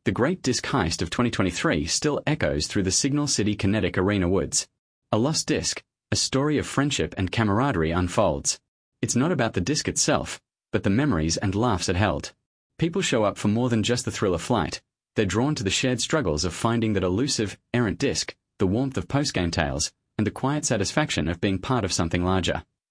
The Great Disc Heist of 2023 still echoes through the Signal City Kinetic Arena woods. A lost disc, a story of friendship and camaraderie unfolds. It's not about the disc itself, but the memories and laughs it held. People show up for more than just the thrill of flight. They're drawn to the shared struggles of finding that elusive, errant disc, the warmth of postgame tales, and the quiet satisfaction of being part of something larger.